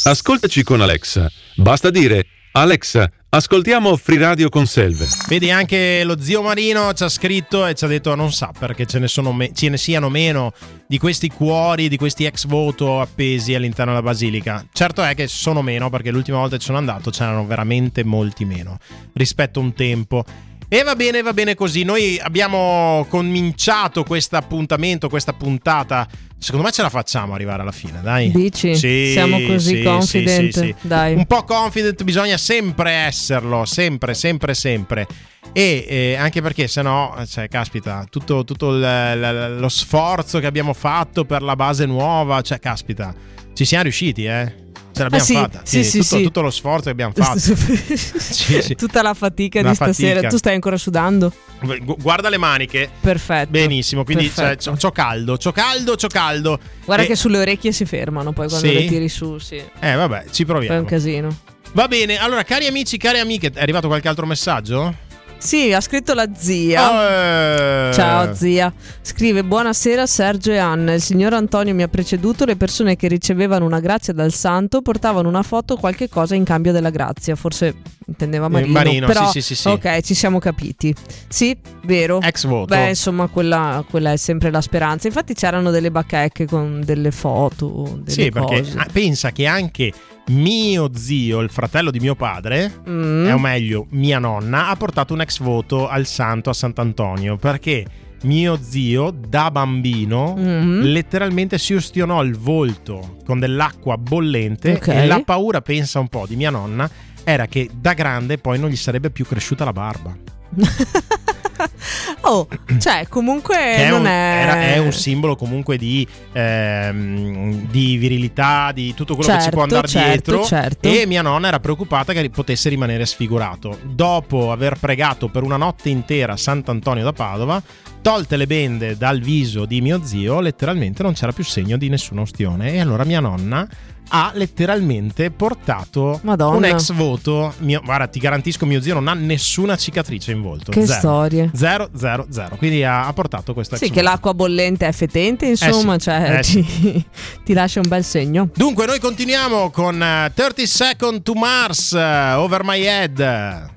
Ascoltaci con Alexa. Basta dire: Alexa, ascoltiamo Free Radio con Selve. Vedi, anche lo zio Marino ci ha scritto e ci ha detto non sa perché ce ne siano meno di questi cuori, di questi ex voto appesi all'interno della basilica. Certo è che sono meno, perché l'ultima volta che sono andato c'erano veramente molti meno rispetto a un tempo. E va bene così. Noi abbiamo cominciato questo appuntamento, questa puntata. Secondo me ce la facciamo arrivare alla fine, dai. Dici? Sì, siamo così confident? Sì. Dai. Un po' confident bisogna sempre esserlo, sempre. E anche perché sennò, cioè, caspita, tutto lo sforzo che abbiamo fatto per la base nuova, cioè, caspita, ci siamo riusciti, Ce l'abbiamo fatta. Tutto lo sforzo che abbiamo fatto. Sì. Tutta la fatica di stasera. Tu stai ancora sudando? Guarda le maniche. Perfetto. Benissimo, quindi c'ho caldo. Guarda che sulle orecchie si fermano poi quando le tiri su, sì. Vabbè, ci proviamo. È un casino. Va bene, allora cari amici, cari amiche, è arrivato qualche altro messaggio? Sì, ha scritto la zia. Ciao zia. Scrive: buonasera Sergio e Anna. Il signor Antonio mi ha preceduto. Le persone che ricevevano una grazia dal santo portavano una foto o qualche cosa in cambio della grazia. Forse intendeva Marino, però, sì. Ok, ci siamo capiti. Sì, vero. Ex voto. Beh, insomma, quella è sempre la speranza. Infatti c'erano delle bacheche con delle foto, delle cose. Perché pensa che anche mio zio, il fratello di mio padre, o meglio mia nonna, ha portato un ex voto al santo a Sant'Antonio, perché mio zio da bambino letteralmente si ustionò il volto con dell'acqua bollente, e la paura, pensa un po', di mia nonna era che da grande poi non gli sarebbe più cresciuta la barba. Cioè comunque è un simbolo comunque di virilità, di tutto quello che ci può andare dietro. E mia nonna era preoccupata che potesse rimanere sfigurato. Dopo aver pregato per una notte intera Sant'Antonio da Padova, tolte le bende dal viso di mio zio, letteralmente non c'era più segno di nessuna ustione. E allora mia nonna ha letteralmente portato un ex voto. Guarda, ti garantisco, mio zio non ha nessuna cicatrice in volto. Che storie. 0. Quindi ha portato questo ex voto. Che l'acqua bollente è fetente, insomma, ti lascia un bel segno. Dunque noi continuiamo con 30 Seconds to Mars, Over My Head.